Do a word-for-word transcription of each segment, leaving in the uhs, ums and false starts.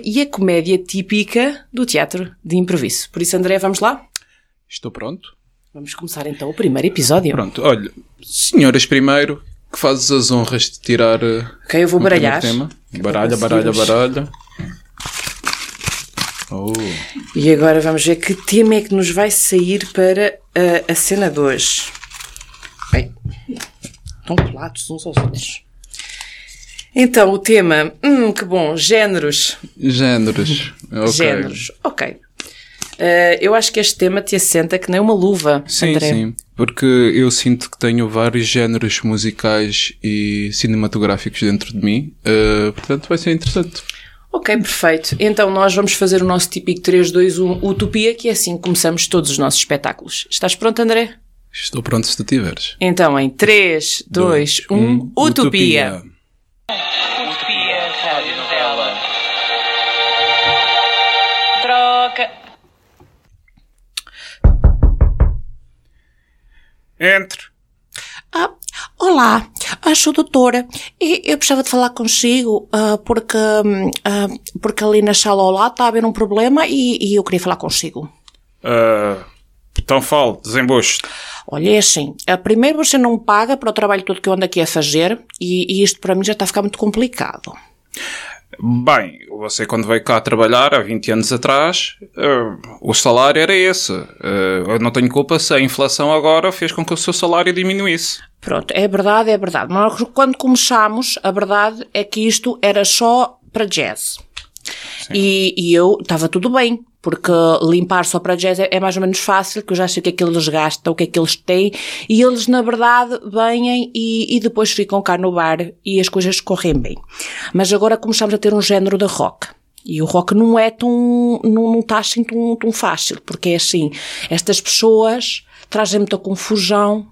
e a comédia típica do teatro de improviso. Por isso, André, vamos lá? Estou pronto. Vamos começar então o primeiro episódio. Pronto, olha, senhoras primeiro, que fazes as honras de tirar Ok, eu vou um baralhar. tema. Baralha, baralha, baralha. Oh. E agora vamos ver que tema é que nos vai sair para a, a cena de hoje. Bem, estão colados uns aos outros. Então, o tema, hum, que bom, géneros. Géneros, ok. Géneros, ok. Uh, eu acho que este tema te assenta que nem uma luva, Sim, André. sim, porque eu sinto que tenho vários géneros musicais e cinematográficos dentro de mim, uh, portanto vai ser interessante. Ok, perfeito. Então nós vamos fazer o nosso típico três, dois, um Utopia, que é assim que começamos todos os nossos espetáculos. Estás pronto, André? Estou pronto se tu tiveres. Então em três, dois, um Utopia. Utopia, rádio novela. Troca. Entre. Ah, olá, ah, sou doutora. E eu precisava de falar consigo ah, porque, ah, porque ali na sala ao lado está a haver um problema e, e eu queria falar consigo. Uh, então fale, desembuste. Olha, é assim, ah, primeiro você não me paga para o trabalho todo que eu ando aqui a fazer e, e isto para mim já está a ficar muito complicado. Bem, você quando veio cá trabalhar há vinte anos atrás, uh, o salário era esse. Uh, eu não tenho culpa se a inflação agora fez com que o seu salário diminuísse. Pronto, é verdade, é verdade. Mas quando começámos, a verdade é que isto era só para jazz. E, e eu, estava tudo bem, porque limpar só para jazz é, é mais ou menos fácil, que eu já sei o que é que eles gastam, o que é que eles têm, e eles, na verdade, vêm e, e depois ficam cá no bar e as coisas correm bem. Mas agora começamos a ter um género de rock. E o rock não é tão, não, não está assim tão, tão fácil, porque é assim, estas pessoas trazem muita confusão,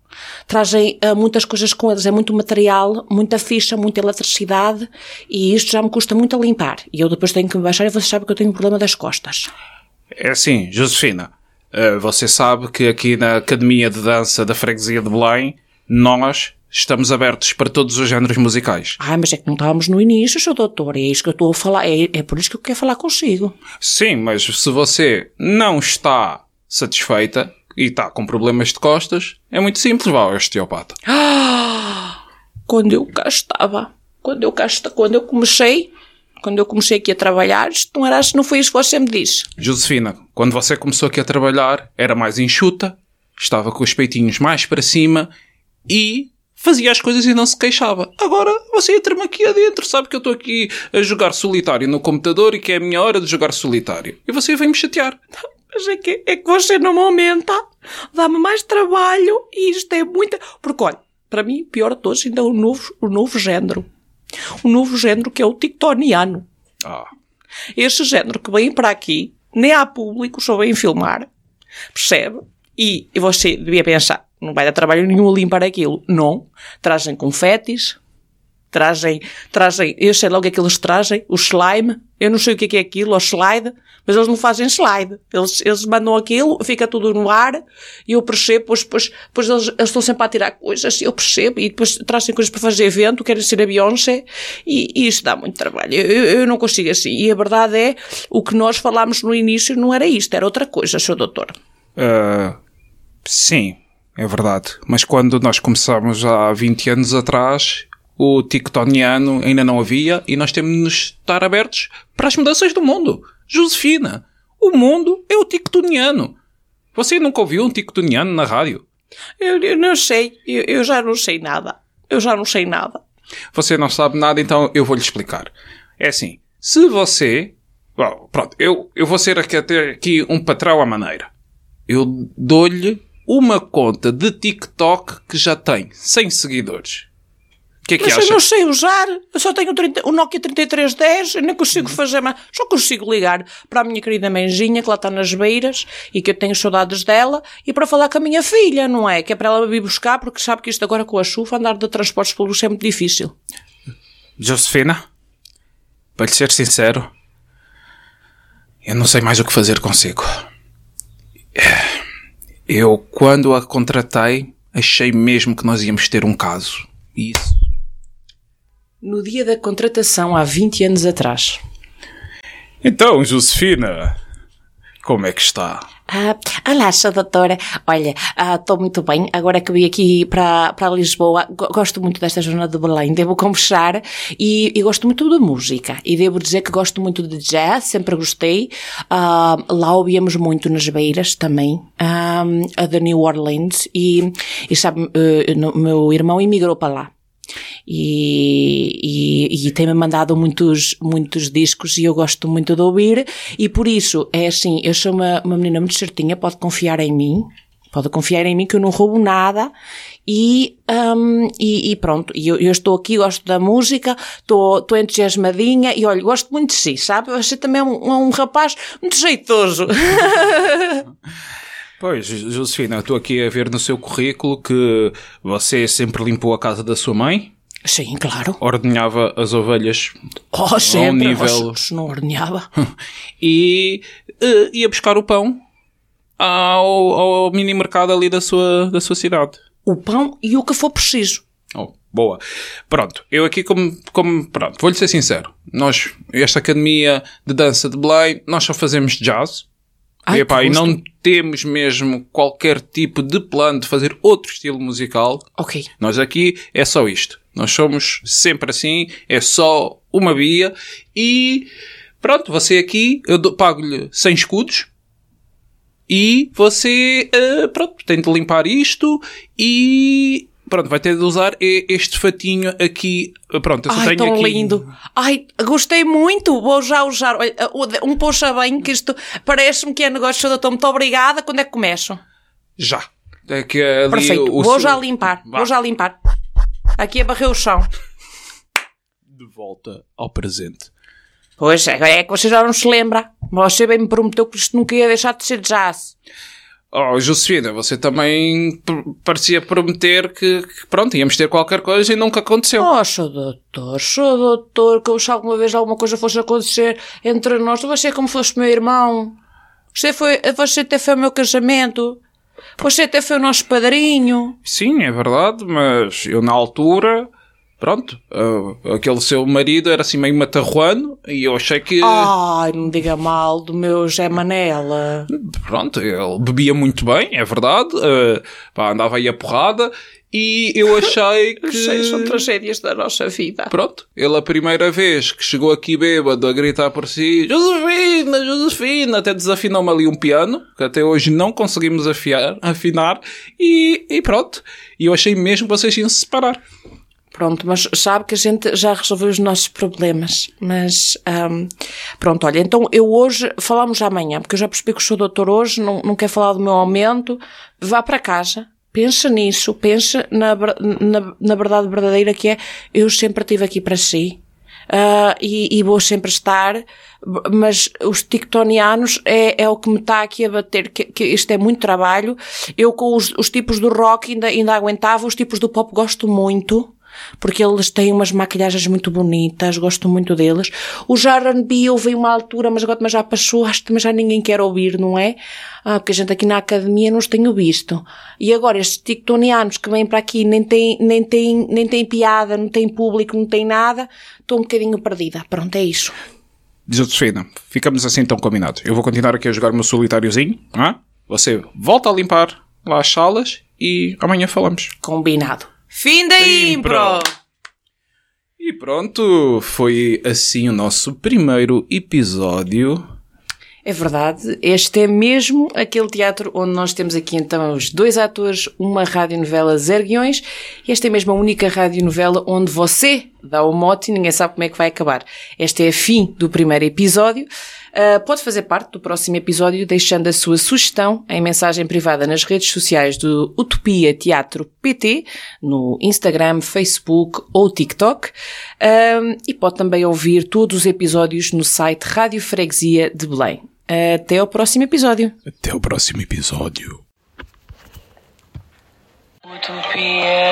trazem uh, muitas coisas com eles, é muito material, muita ficha, muita eletricidade, e isto já me custa muito a limpar. E eu depois tenho que me baixar e você sabe que eu tenho um problema das costas. É assim, Josefina, uh, você sabe que aqui na Academia de Dança da Freguesia de Belém, nós estamos abertos para todos os géneros musicais. Ah, mas é que não estávamos no início, seu doutor, é isso que eu estou a falar, é, é por isso que eu quero falar consigo. Sim, mas se você não está satisfeita e está com problemas de costas, é muito simples, vá ao osteopata. Ah, quando eu cá estava, quando eu cá estava, quando eu comecei, quando eu comecei aqui a trabalhar, isto não era assim, não foi isso que você me disse. Josefina, quando você começou aqui a trabalhar, era mais enxuta, estava com os peitinhos mais para cima e fazia as coisas e não se queixava. Agora você entra-me aqui adentro, sabe que eu estou aqui a jogar solitário no computador e que é a minha hora de jogar solitário. E você vem-me chatear. Mas é que, é que você não me aumenta, dá-me mais trabalho e isto é muita... Porque, olha, para mim, o pior de todos ainda é o novo, o novo género. O novo género que é o tiktoniano. Ah. Este género que vem para aqui, nem há público, só vem filmar, percebe? E, e você devia pensar, não vai dar trabalho nenhum a limpar aquilo. Não. Trazem confetes, trazem, trazem, eu sei logo o que é que eles trazem, o slime, eu não sei o que é que é aquilo, o slide, mas eles não fazem slide. Eles, eles mandam aquilo, fica tudo no ar, e eu percebo, pois, pois, pois eles, eles estão sempre a tirar coisas, eu percebo, e depois trazem coisas para fazer evento, querem ser a Beyoncé, e, e isso dá muito trabalho. Eu, eu, eu não consigo assim. E a verdade é, o que nós falámos no início não era isto, era outra coisa, senhor doutor. Uh, sim, é verdade. Mas quando nós começámos há vinte anos atrás, o tiktoniano ainda não havia e nós temos de estar abertos para as mudanças do mundo. Josefina, o mundo é o tiktoniano. Você nunca ouviu um tiktoniano na rádio? Eu, eu não sei, eu, eu já não sei nada. Eu já não sei nada. Você não sabe nada, então eu vou-lhe explicar. É assim, se você... Bom, pronto, eu, eu vou ser aqui, até aqui um patrão à maneira. Eu dou-lhe uma conta de TikTok que já tem cem seguidores. O que é que Mas acha? eu não sei usar, eu só tenho o, trinta, o Nokia trinta e três dez, eu nem consigo fazer mais, só consigo ligar para a minha querida mãezinha, que lá está nas beiras, e que eu tenho saudades dela, e para falar com a minha filha, não é? Que é para ela vir buscar, porque sabe que isto agora com a chuva, andar de transportes públicos é muito difícil. Josefina, para lhe ser sincero, eu não sei mais o que fazer consigo. Eu, quando a contratei, achei mesmo que nós íamos ter um caso. E isso... No dia da contratação, há vinte anos atrás. Então, Josefina, como é que está? Ah, olá, sou doutora. Olha, estou ah, muito bem. Agora que vim aqui para, para Lisboa, gosto muito desta zona de Belém, devo confessar, e, e gosto muito de música. E devo dizer que gosto muito de jazz, sempre gostei. Ah, lá ouvíamos muito nas beiras também, ah, a de New Orleans, e, e sabe, o meu irmão emigrou para lá. E, e, e tem-me mandado muitos, muitos discos e eu gosto muito de ouvir, e por isso é assim, eu sou uma, uma menina muito certinha, pode confiar em mim, pode confiar em mim que eu não roubo nada, e, um, e, e pronto, eu, eu estou aqui, gosto da música, estou, estou entusiasmadinha e olha, gosto muito de si, sabe? Você também é um, um rapaz muito jeitoso. Pois, Josefina, estou aqui a ver no seu currículo que você sempre limpou a casa da sua mãe. Sim, claro. Ordenhava as ovelhas oh, sempre. ao nível... Oh, se não ordenhava. E uh, ia buscar o pão ao, ao mini mercado ali da sua, da sua cidade. O pão e o que for preciso. Oh, boa. Pronto, eu aqui como, como pronto, vou-lhe ser sincero. Nós, esta academia de dança de Belém, nós só fazemos jazz. Ai, e, epá, e gosto. não temos mesmo qualquer tipo de plano de fazer outro estilo musical. Ok. Nós aqui é só isto. Nós somos sempre assim, é só uma via e pronto, você aqui, eu dou- pago-lhe cem escudos e você, eh, pronto, tem de limpar isto e pronto, vai ter de usar e- este fatinho aqui. Pronto, eu só Ai, tenho tão aqui... lindo. Ai, gostei muito. Vou já usar. Olha, um poxa bem, que isto parece-me que é negócio, doutor. Muito obrigada. Quando é que começo? Já. É que ali Perfeito. o Vou seu- já limpar. Vá. Vou já limpar. Aqui a barrer o chão. De volta ao presente. Pois é, é que você já não se lembra. Você bem me prometeu que isto nunca ia deixar de ser jazz. Oh, Josefina, você também p- parecia prometer que, que, pronto, íamos ter qualquer coisa e nunca aconteceu. Oh, sou doutor, sou doutor, que eu se alguma vez alguma coisa fosse acontecer entre nós, você é como fosse meu irmão. Você foi, você até foi o meu casamento. Você até foi o nosso padrinho. Sim, é verdade, mas eu na altura, pronto, uh, aquele seu marido era assim meio matarruano e eu achei que, Ai, não diga mal do meu Zé Manela. pronto, ele bebia muito bem, é verdade, uh, pá, andava aí a porrada e eu achei que... Sei, são tragédias da nossa vida. Pronto, ele a primeira vez que chegou aqui bêbado a gritar por si Josefina, Josefina, até desafinou-me ali um piano, que até hoje não conseguimos afiar, afinar, e, e pronto. E eu achei mesmo que vocês iam se separar. Pronto, mas sabe que a gente já resolveu os nossos problemas. Mas, ahm, pronto, olha, então eu hoje, falamos amanhã, porque eu já percebi que sou doutor hoje, não, não quer falar do meu aumento, vá para casa. Pensa nisso, pensa na, ver- na, na verdade verdadeira que é, eu sempre estive aqui para si, ah, e, e vou sempre estar, mas os tictonianos é, é o que me está aqui a bater, que, que isto é muito trabalho. Eu com os, os tipos do rock ainda, ainda aguentava, os tipos do pop gosto muito, porque eles têm umas maquilhagens muito bonitas, gosto muito deles. O R and B houve uma altura, mas agora mas já passou, acho que também já ninguém quer ouvir, não é? Ah, porque a gente aqui na academia não os tenho visto. E agora estes tictonianos que vêm para aqui nem têm, nem têm, nem têm piada, não têm público, não têm nada, estou um bocadinho perdida. Pronto, é isso. Josefina, ficamos assim tão combinados. Eu vou continuar aqui a jogar o meu solitáriozinho, não é? Você volta a limpar lá as salas e amanhã falamos. Combinado. Fim da impro! E pronto, foi assim o nosso primeiro episódio. É verdade, este é mesmo aquele teatro onde nós temos aqui então os dois atores, uma radionovela zero guiões, e esta é mesmo a única radionovela onde você dá o mote e ninguém sabe como é que vai acabar. Este é a fim do primeiro episódio. Uh, pode fazer parte do próximo episódio deixando a sua sugestão em mensagem privada nas redes sociais do Utopia Teatro P T, no Instagram, Facebook ou TikTok. Um, e pode também ouvir todos os episódios no site Rádio Freguesia de Belém. Até ao próximo episódio. Até o próximo episódio. Utopia.